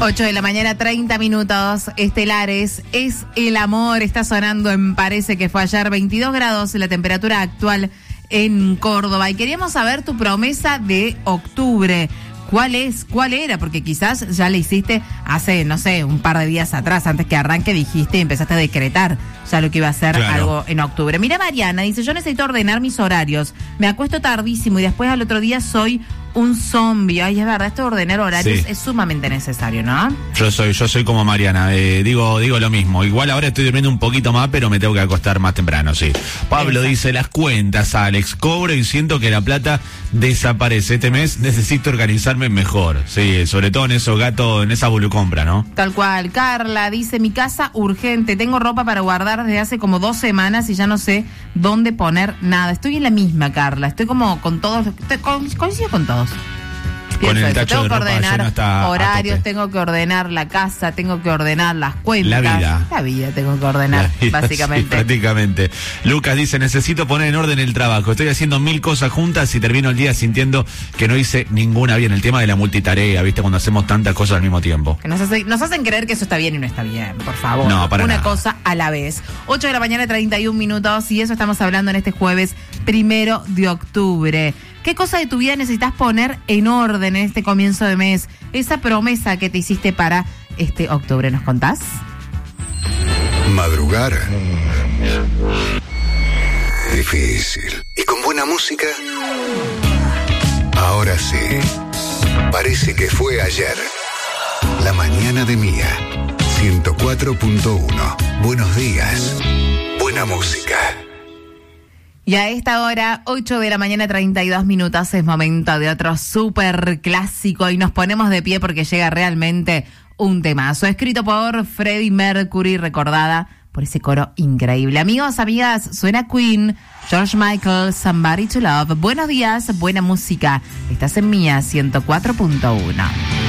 8 de la mañana, 30 minutos, Estelares, es el amor, está sonando en Parece que fue ayer, 22 grados la temperatura actual en Córdoba. Y queríamos saber tu promesa de octubre. ¿Cuál era? Porque quizás ya le hiciste hace, no sé, un par de días atrás, antes que arranque dijiste y empezaste a decretar ya lo que iba a ser algo en octubre. Mira, Mariana dice, yo necesito ordenar mis horarios, me acuesto tardísimo y después al otro día soy un zombie. Ay, es verdad, esto de ordenar horarios es sumamente necesario, ¿no? Yo soy como Mariana, digo lo mismo. Igual ahora estoy durmiendo un poquito más, pero me tengo que acostar más temprano, sí. Pablo dice, las cuentas, Alex, cobro y siento que la plata desaparece. Este mes necesito organizarme mejor. Sí, sobre todo en esos gatos, en esa volucompra, ¿no? Tal cual. Carla dice, mi casa urgente, tengo ropa para guardar desde hace como 2 semanas y ya no sé dónde poner nada. Estoy en la misma, Carla, estoy como con todos, coincido con todos. Con el tacho de ropa, tengo que ordenar está horarios, tengo que ordenar la casa, tengo que ordenar las cuentas. La vida tengo que ordenar, básicamente. Sí, prácticamente. Lucas dice, necesito poner en orden el trabajo. Estoy haciendo 1000 cosas juntas y termino el día sintiendo que no hice ninguna bien. El tema de la multitarea, ¿viste? Cuando hacemos tantas cosas al mismo tiempo. Que nos hacen creer que eso está bien y no está bien, por favor. No, para Una nada. cosa a la vez. 8 de la mañana, 31 minutos, y eso estamos hablando en este jueves 1 de octubre. ¿Qué cosa de tu vida necesitas poner en orden en este comienzo de mes? Esa promesa que te hiciste para este octubre, ¿nos contás? Madrugar. Difícil. ¿Y con buena música? Ahora sí. Parece que fue ayer. La mañana de Mía. 104.1. Buenos días. Buena música. Y a esta hora, 8 de la mañana, 32 minutos, es momento de otro súper clásico y nos ponemos de pie porque llega realmente un temazo. Escrito por Freddie Mercury, recordada por ese coro increíble. Amigos, amigas, suena Queen, George Michael, Somebody to Love. Buenos días, buena música. Estás en Mía 104.1.